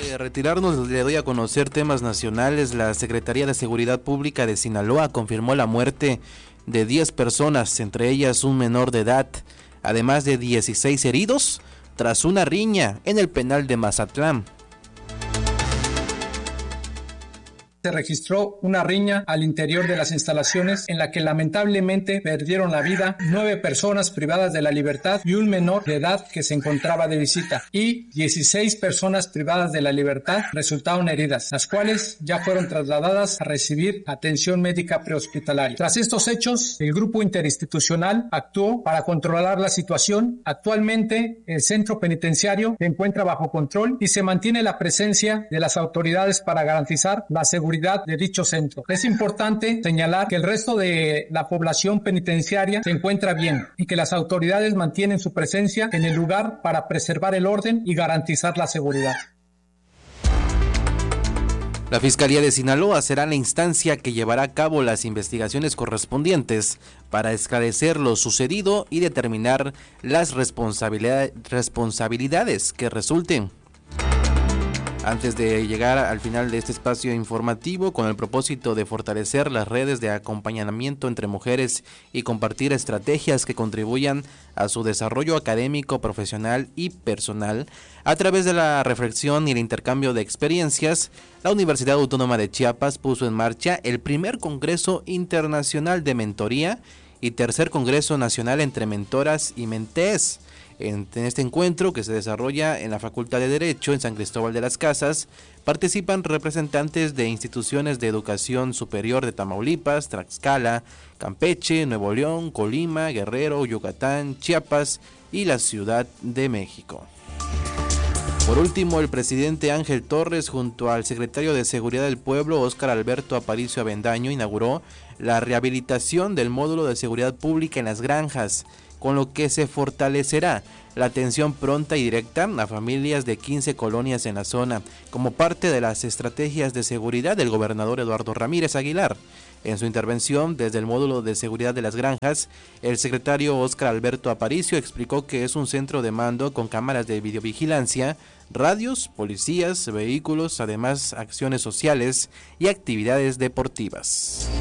de retirarnos, le doy a conocer temas nacionales. La Secretaría de Seguridad Pública de Sinaloa confirmó la muerte de 10 personas, entre ellas un menor de edad, además de 16 heridos tras una riña en el penal de Mazatlán. Se registró una riña al interior de las instalaciones en la que lamentablemente perdieron la vida 9 personas privadas de la libertad y un menor de edad que se encontraba de visita, y 16 personas privadas de la libertad resultaron heridas, las cuales ya fueron trasladadas a recibir atención médica prehospitalaria. Tras estos hechos, el grupo interinstitucional actuó para controlar la situación. Actualmente el centro penitenciario se encuentra bajo control y se mantiene la presencia de las autoridades para garantizar la seguridad de dicho centro. Es importante señalar que el resto de la población penitenciaria se encuentra bien y que las autoridades mantienen su presencia en el lugar para preservar el orden y garantizar la seguridad. La Fiscalía de Sinaloa será la instancia que llevará a cabo las investigaciones correspondientes para esclarecer lo sucedido y determinar las responsabilidades que resulten. Antes de llegar al final de este espacio informativo, con el propósito de fortalecer las redes de acompañamiento entre mujeres y compartir estrategias que contribuyan a su desarrollo académico, profesional y personal, a través de la reflexión y el intercambio de experiencias, la Universidad Autónoma de Chiapas puso en marcha el primer Congreso Internacional de Mentoría y tercer Congreso Nacional entre Mentoras y Mentees. En este encuentro, que se desarrolla en la Facultad de Derecho en San Cristóbal de las Casas, participan representantes de instituciones de educación superior de Tamaulipas, Tlaxcala, Campeche, Nuevo León, Colima, Guerrero, Yucatán, Chiapas y la Ciudad de México. Por último, el presidente Ángel Torres, junto al secretario de Seguridad del Pueblo, Óscar Alberto Aparicio Avendaño, inauguró la rehabilitación del módulo de seguridad pública en las granjas, con lo que se fortalecerá la atención pronta y directa a familias de 15 colonias en la zona, como parte de las estrategias de seguridad del gobernador Eduardo Ramírez Aguilar. En su intervención desde el módulo de seguridad de las granjas, el secretario Óscar Alberto Aparicio explicó que es un centro de mando con cámaras de videovigilancia, radios, policías, vehículos, además acciones sociales y actividades deportivas.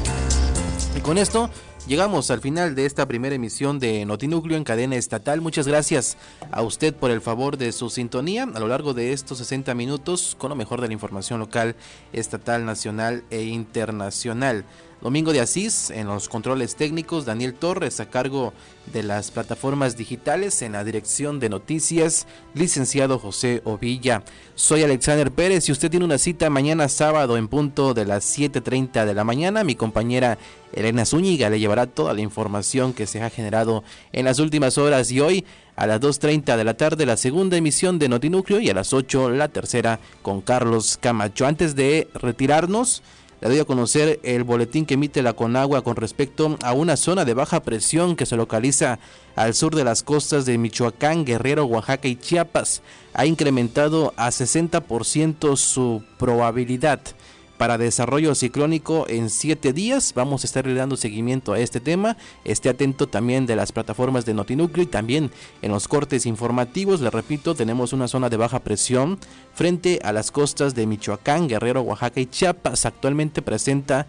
Y con esto llegamos al final de esta primera emisión de Notinúcleo en cadena estatal. Muchas gracias a usted por el favor de su sintonía a lo largo de estos 60 minutos con lo mejor de la información local, estatal, nacional e internacional. Domingo de Asís en los controles técnicos, Daniel Torres a cargo de las plataformas digitales, en la dirección de noticias, licenciado José Ovilla. Soy Alexander Pérez y usted tiene una cita mañana sábado en punto de las 7:30 de la mañana. Mi compañera Elena Zúñiga le llevará toda la información que se ha generado en las últimas horas, y hoy a las 2:30 de la tarde la segunda emisión de Notinúcleo y a las 8 la tercera con Carlos Camacho. Antes de retirarnos, le doy a conocer el boletín que emite la Conagua con respecto a una zona de baja presión que se localiza al sur de las costas de Michoacán, Guerrero, Oaxaca y Chiapas. Ha incrementado a 60% su probabilidad para desarrollo ciclónico en 7 días. Vamos a estar dando seguimiento a este tema. Esté atento también de las plataformas de Notinúcleo y también en los cortes informativos. Le repito, tenemos una zona de baja presión frente a las costas de Michoacán, Guerrero, Oaxaca y Chiapas. Actualmente presenta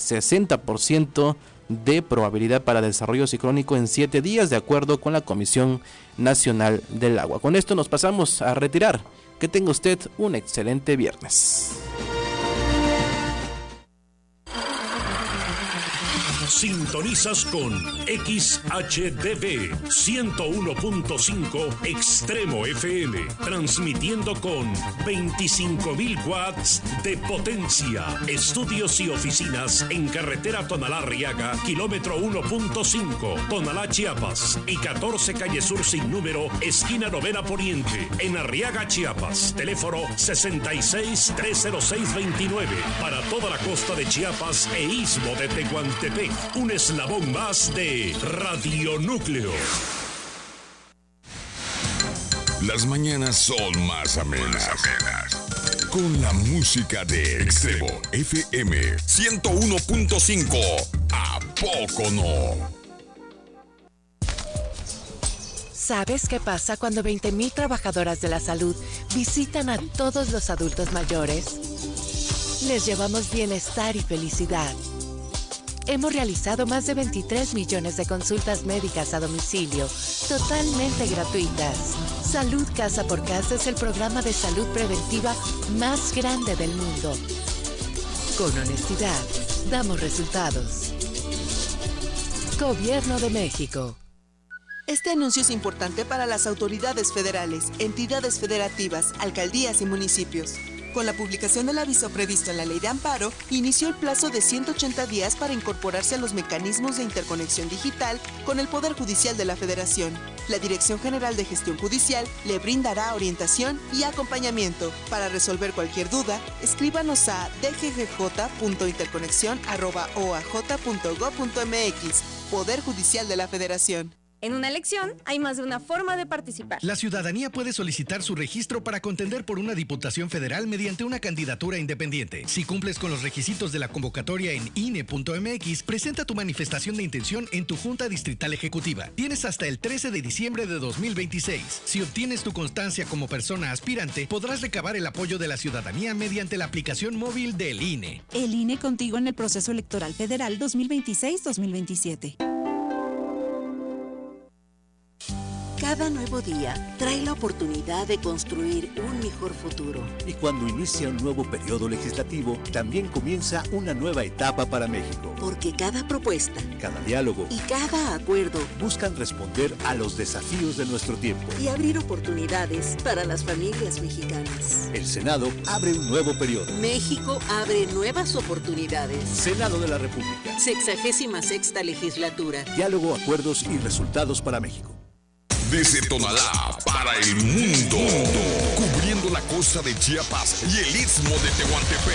60% de probabilidad para desarrollo ciclónico en 7 días, de acuerdo con la Comisión Nacional del Agua. Con esto nos pasamos a retirar. Que tenga usted un excelente viernes. Sintonizas con XHDB 101.5 Extremo FM, transmitiendo con 25.000 watts de potencia. Estudios y oficinas en carretera Tonalá-Arriaga, kilómetro 1.5, Tonalá, Chiapas, y 14 calle Sur sin número, esquina Novena Poniente, en Arriaga, Chiapas. Teléfono 66-306-29, para toda la costa de Chiapas e istmo de Tehuantepec. Un eslabón más de Radio Núcleo. Las mañanas son más amenas. Con la música de Extremo FM 101.5. ¿A poco no? ¿Sabes qué pasa cuando 20,000 trabajadoras de la salud visitan a todos los adultos mayores? Les llevamos bienestar y felicidad. Hemos realizado más de 23 millones de consultas médicas a domicilio, totalmente gratuitas. Salud Casa por Casa es el programa de salud preventiva más grande del mundo. Con honestidad, damos resultados. Gobierno de México. Este anuncio es importante para las autoridades federales, entidades federativas, alcaldías y municipios. Con la publicación del aviso previsto en la Ley de Amparo, inició el plazo de 180 días para incorporarse a los mecanismos de interconexión digital con el Poder Judicial de la Federación. La Dirección General de Gestión Judicial le brindará orientación y acompañamiento. Para resolver cualquier duda, escríbanos a dggj.interconexión@oaj.gov.mx. Poder Judicial de la Federación. En una elección hay más de una forma de participar. La ciudadanía puede solicitar su registro para contender por una diputación federal mediante una candidatura independiente. Si cumples con los requisitos de la convocatoria en INE.mx, presenta tu manifestación de intención en tu Junta Distrital Ejecutiva. Tienes hasta el 13 de diciembre de 2026. Si obtienes tu constancia como persona aspirante, podrás recabar el apoyo de la ciudadanía mediante la aplicación móvil del INE. El INE contigo en el proceso electoral federal 2026-2027. Cada nuevo día trae la oportunidad de construir un mejor futuro. Y cuando inicia un nuevo periodo legislativo, también comienza una nueva etapa para México. Porque cada propuesta, cada diálogo y cada acuerdo buscan responder a los desafíos de nuestro tiempo y abrir oportunidades para las familias mexicanas. El Senado abre un nuevo periodo. México abre nuevas oportunidades. Senado de la República. 66ª legislatura. Diálogo, acuerdos y resultados para México. Desde Tonalá para el mundo, cubriendo la costa de Chiapas y el istmo de Tehuantepec.